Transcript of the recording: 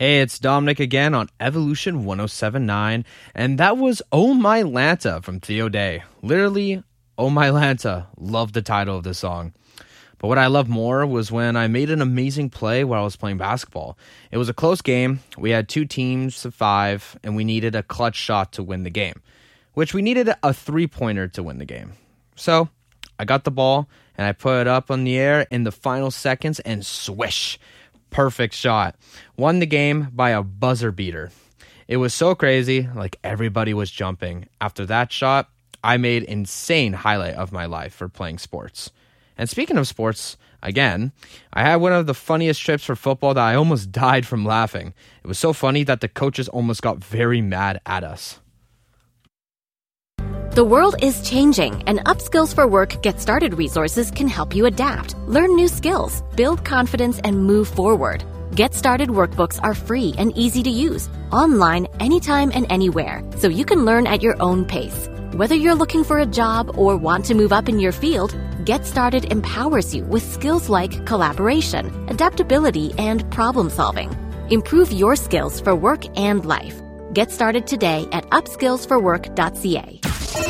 Hey, it's Dominic again on Evolution 1079, and that was Oh My Lanta from Theo Day. Literally, Oh My Lanta. Love the title of the song. But what I loved more was when I made an amazing play while I was playing basketball. It was a close game. We had 2 teams of 5, and we needed a clutch shot to win the game, which we needed a 3-pointer to win the game. So I got the ball, and I put it up in the air in the final seconds, and swish. Perfect shot. Won the game by a buzzer beater. It was so crazy, like everybody was jumping. After that shot, I made insane highlight of my life for playing sports. And speaking of sports, again, I had one of the funniest trips for football that I almost died from laughing. It was so funny that the coaches almost got very mad at us. The world is changing, and Upskills for Work Get Started resources can help you adapt, learn new skills, build confidence, and move forward. Get Started workbooks are free and easy to use, online, anytime and anywhere, so you can learn at your own pace. Whether you're looking for a job or want to move up in your field, Get Started empowers you with skills like collaboration, adaptability, and problem solving. Improve your skills for work and life. Get started today at upskillsforwork.ca.